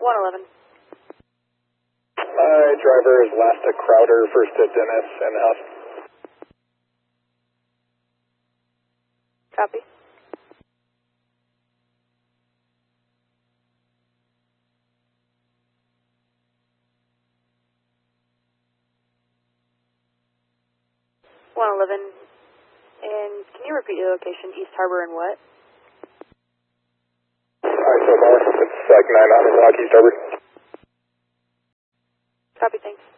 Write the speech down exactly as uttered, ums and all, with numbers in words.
one eleven. My driver is last to Crowder, first to Dennis in the house. Copy. one eleven. And can you repeat your location, East Harbor and what? Alright, so far, it's like nine hundred block East Harbor. Copy, thanks.